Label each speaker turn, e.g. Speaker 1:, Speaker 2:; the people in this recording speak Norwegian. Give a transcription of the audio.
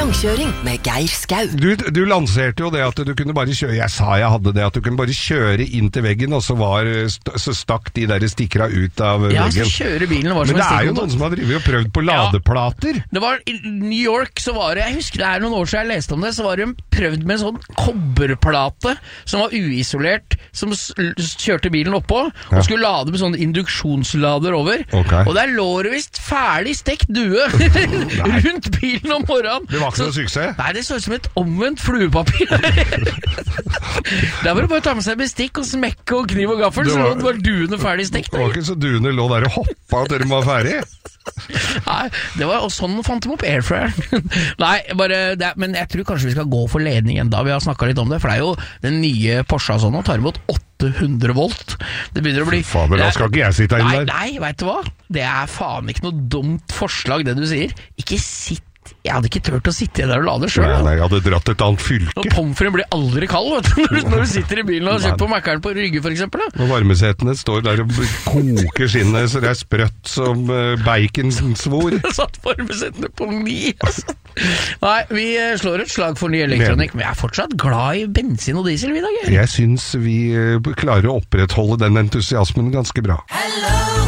Speaker 1: Langkjøring med Geir Skau.
Speaker 2: Du lanserte jo det at du kunne bare kjøre, jeg sa jeg hadde det, at du kunne bare kjøre inn til veggen, og så stakk de der stikkere ut av veggen.
Speaker 3: Ja, så kjøre bilen var som
Speaker 2: Men det er jo noen som har drivet og prøvd på ladeplater.
Speaker 3: Det var i New York, så var det, jeg husker det er noen år siden jeg leste om det, så var det prøvd med en sånn kobberplate som var uisolert, som kjørte bilen oppå, og skulle lade med sånn induksjonslader over. Og der lå det visst ferdig stekt due rundt bilen om morgenen.
Speaker 2: Det var ikke noe suksess?
Speaker 3: Nei, det så ut som et omvendt fluepapir. Der var det bare å ta med seg bestikk og smekke og kniv og gaffel, så var duene ferdig stekt.
Speaker 2: Det var ikke så duene lå der og hoppa til de var ferdig.
Speaker 3: Nei, det var og sånn fant de opp airfryeren. Nei, men jeg tror kanskje vi skal gå for ledning enda. Vi har snakket litt om det, for det er jo den nye Porsche sånn, og tar imot 800 volt. Det begynner å bli...
Speaker 2: Faen, men da skal ikke jeg sitte inn der.
Speaker 3: Nei, vet du hva? Det er faen ikke noe dumt forslag det du sier. Ikke sitt. Jeg hadde ikke tørt å sitte der og lade selv.
Speaker 2: Nei, jeg hadde dratt et annet fylke.
Speaker 3: Og pomfrien blir aldri kald, vet du, når du sitter i bilen og kjøper på Mackeren på Rygge, for eksempel. Da.
Speaker 2: Og varmesetene står der og koker skinnet, så det er sprøtt som baconsvor.
Speaker 3: Satt varmesetene på 9, altså. Nei, vi slår et slag for ny elektronikk, men jeg er fortsatt glad i bensin og diesel, vi da, Geir.
Speaker 2: Jeg synes vi klarer å opprettholde den entusiasmen ganske bra.
Speaker 1: Hello!